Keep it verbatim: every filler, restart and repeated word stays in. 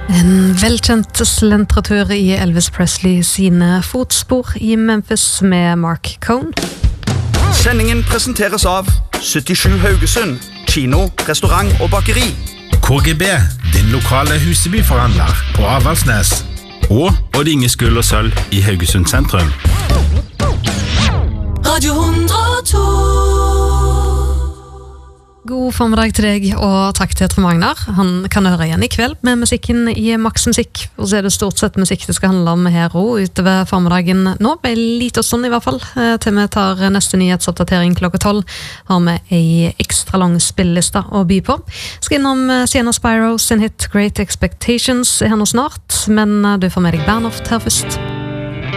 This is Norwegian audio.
En velkjent slentratur i Elvis Presley sine fotspor i Memphis med Mark Cohn. Sendingen presenteres av syttisju Haugesund, kino, restaurant og bakeri. K G B, din lokale Husebyforhandler på Avaldsnes. Og Odd Inge Skull og Sølv i Haugesund sentrum. Radio hundre og to. God formiddag til deg, og takk til Trond Magnar. Han kan høre igjen i kveld med musikken i Max Musikk, og så er det stort sett musikk det skal handle om her også utover formiddagen nå, med lite stund i hvert fall, til vi tar neste nyhetsoppdatering klokka tolv, har vi en ekstra lang spilleliste å by på. Skal innom Sienna Spyro sin hit Great Expectations her nå snart, men du får med deg Bernhoft her først.